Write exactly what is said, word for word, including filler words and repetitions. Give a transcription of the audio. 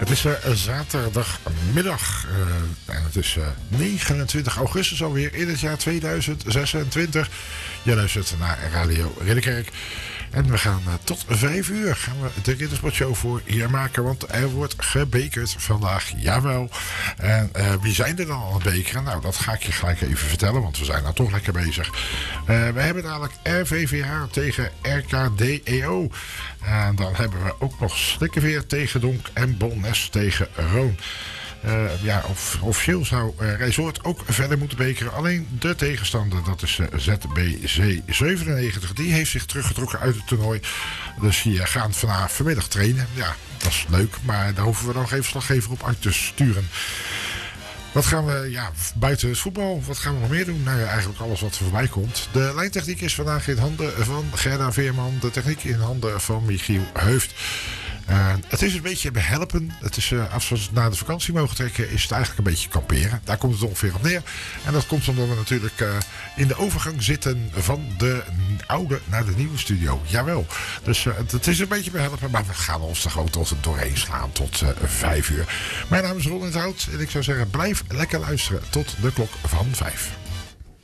Het is uh, zaterdagmiddag uh, en het is uh, negenentwintig augustus alweer in het jaar tweeduizend zesentwintig. Je luistert naar Radio Ridderkerk. En we gaan uh, tot vijf uur gaan we de Riddersportshow voor hier maken. Want er wordt gebekerd vandaag, jawel. En uh, wie zijn er dan al aan het bekeren? Nou, dat ga ik je gelijk even vertellen, want we zijn nou toch lekker bezig. Uh, we hebben dadelijk R V V H tegen R K D E O. En dan hebben we ook nog Slikkeveer tegen Donk en Bolnes tegen Roon. Uh, ja, of, officieel zou uh, Resort ook verder moeten bekeren. Alleen de tegenstander, dat is uh, Z B C zevenennegentig. Die heeft zich teruggetrokken uit het toernooi. Dus die uh, gaan vanavond vanmiddag trainen. Ja, dat is leuk. Maar daar hoeven we nog even slaggever op uit te sturen. Wat gaan we, ja, buiten het voetbal, wat gaan we nog meer doen? Nou ja, eigenlijk alles wat er voorbij komt. De lijntechniek is vandaag in handen van Gerda Veerman. De techniek in handen van Michiel Heuft. Uh, het is een beetje behelpen. Het is, uh, als we na de vakantie mogen trekken, is het eigenlijk een beetje kamperen. Daar komt het ongeveer op neer. En dat komt omdat we natuurlijk uh, in de overgang zitten van de oude naar de nieuwe studio. Jawel. Dus uh, het is een beetje behelpen, maar we gaan ons er gewoon tot doorheen slaan tot uh, vijf uur. Mijn naam is Ron in het Hout en ik zou zeggen, blijf lekker luisteren tot de klok van vijf.